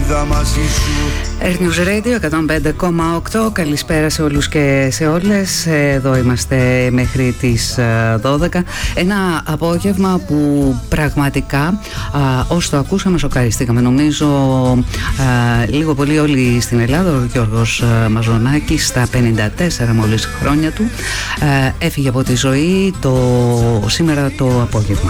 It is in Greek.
είδα μαζί σου. Earth News Radio 105,8. Καλησπέρα σε όλους και σε όλες. Εδώ είμαστε μέχρι τις 12. Ένα απόγευμα που πραγματικά ως το ακούσαμε σοκαριστήκαμε. Νομίζω λίγο πολύ όλοι στην Ελλάδα. Ο Γιώργος Μαζονάκης στα 54 μόλις χρόνια του έφυγε από τη ζωή σήμερα το απόγευμα.